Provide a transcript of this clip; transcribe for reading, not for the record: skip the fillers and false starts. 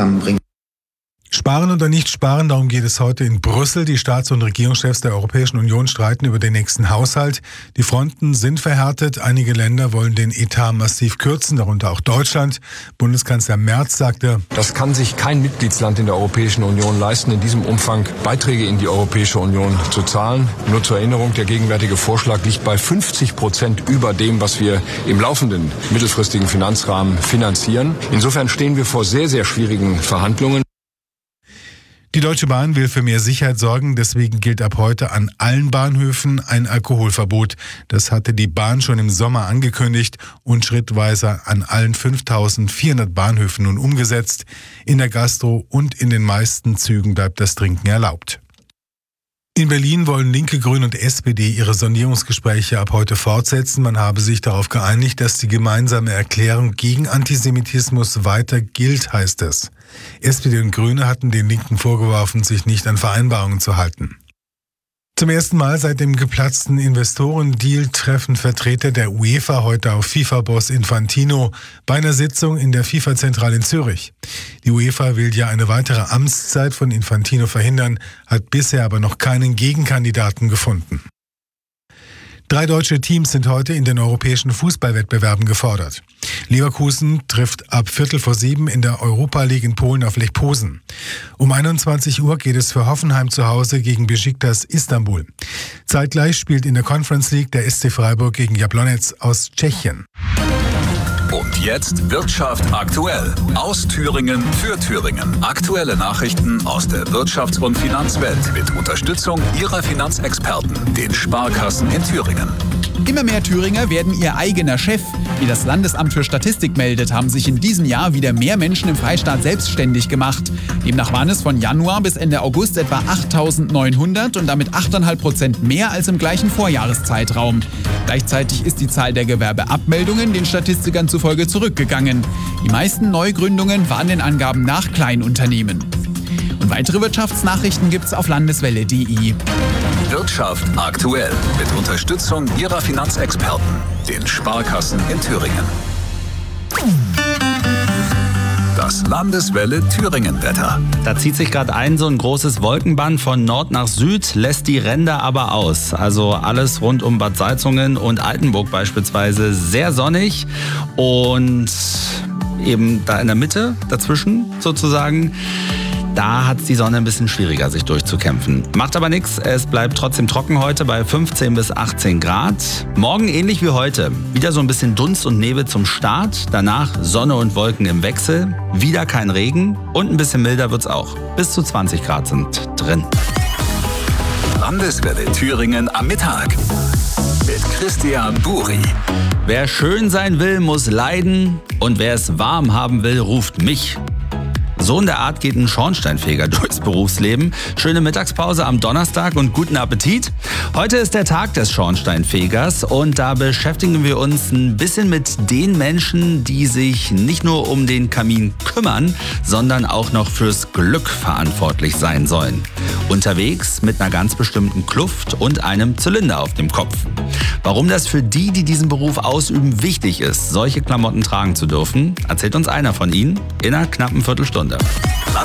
zusammenbringen. Sparen oder nicht sparen, darum geht es heute in Brüssel. Die Staats- und Regierungschefs der Europäischen Union streiten über den nächsten Haushalt. Die Fronten sind verhärtet. Einige Länder wollen den Etat massiv kürzen, darunter auch Deutschland. Bundeskanzler Merz sagte: Das kann sich kein Mitgliedsland in der Europäischen Union leisten, in diesem Umfang Beiträge in die Europäische Union zu zahlen. Nur zur Erinnerung, der gegenwärtige Vorschlag liegt bei 50% über dem, was wir im laufenden mittelfristigen Finanzrahmen finanzieren. Insofern stehen wir vor sehr, sehr schwierigen Verhandlungen. Die Deutsche Bahn will für mehr Sicherheit sorgen, deswegen gilt ab heute an allen Bahnhöfen ein Alkoholverbot. Das hatte die Bahn schon im Sommer angekündigt und schrittweise an allen 5.400 Bahnhöfen nun umgesetzt. In der Gastro und in den meisten Zügen bleibt das Trinken erlaubt. In Berlin wollen Linke, Grüne und SPD ihre Sondierungsgespräche ab heute fortsetzen. Man habe sich darauf geeinigt, dass die gemeinsame Erklärung gegen Antisemitismus weiter gilt, heißt es. SPD und Grüne hatten den Linken vorgeworfen, sich nicht an Vereinbarungen zu halten. Zum ersten Mal seit dem geplatzten Investorendeal treffen Vertreter der UEFA heute auf FIFA-Boss Infantino bei einer Sitzung in der FIFA-Zentrale in Zürich. Die UEFA will ja eine weitere Amtszeit von Infantino verhindern, hat bisher aber noch keinen Gegenkandidaten gefunden. 3 deutsche Teams sind heute in den europäischen Fußballwettbewerben gefordert. Leverkusen trifft ab 6:15 in der Europa League in Polen auf Lech Posen. Um 21 Uhr geht es für Hoffenheim zu Hause gegen Besiktas Istanbul. Zeitgleich spielt in der Conference League der SC Freiburg gegen Jablonec aus Tschechien. Und jetzt Wirtschaft aktuell. Aus Thüringen für Thüringen. Aktuelle Nachrichten aus der Wirtschafts- und Finanzwelt mit Unterstützung Ihrer Finanzexperten, den Sparkassen in Thüringen. Immer mehr Thüringer werden ihr eigener Chef. Wie das Landesamt für Statistik meldet, haben sich in diesem Jahr wieder mehr Menschen im Freistaat selbstständig gemacht. Demnach waren es von Januar bis Ende August etwa 8.900 und damit 8,5% mehr als im gleichen Vorjahreszeitraum. Gleichzeitig ist die Zahl der Gewerbeabmeldungen den Statistikern zufolge zurückgegangen. Die meisten Neugründungen waren den Angaben nach Kleinunternehmen. Und weitere Wirtschaftsnachrichten gibt's auf landeswelle.de. Wirtschaft aktuell mit Unterstützung Ihrer Finanzexperten, den Sparkassen in Thüringen. Das Landeswelle Thüringen-Wetter. Da zieht sich gerade so ein großes Wolkenband von Nord nach Süd, lässt die Ränder aber aus. Also alles rund um Bad Salzungen und Altenburg beispielsweise sehr sonnig und eben da in der Mitte, dazwischen sozusagen, da hat es die Sonne ein bisschen schwieriger, sich durchzukämpfen. Macht aber nichts, es bleibt trotzdem trocken heute bei 15 bis 18 Grad. Morgen ähnlich wie heute. Wieder so ein bisschen Dunst und Nebel zum Start. Danach Sonne und Wolken im Wechsel. Wieder kein Regen und ein bisschen milder wird's auch. Bis zu 20 Grad sind drin. Landeswelle Thüringen am Mittag. Mit Christian Buri. Wer schön sein will, muss leiden. Und wer es warm haben will, ruft mich. So in der Art geht ein Schornsteinfeger durchs Berufsleben. Schöne Mittagspause am Donnerstag und guten Appetit. Heute ist der Tag des Schornsteinfegers und da beschäftigen wir uns ein bisschen mit den Menschen, die sich nicht nur um den Kamin kümmern, sondern auch noch fürs Glück verantwortlich sein sollen. Unterwegs mit einer ganz bestimmten Kluft und einem Zylinder auf dem Kopf. Warum das für die, die diesen Beruf ausüben, wichtig ist, solche Klamotten tragen zu dürfen, erzählt uns einer von ihnen in einer knappen Viertelstunde.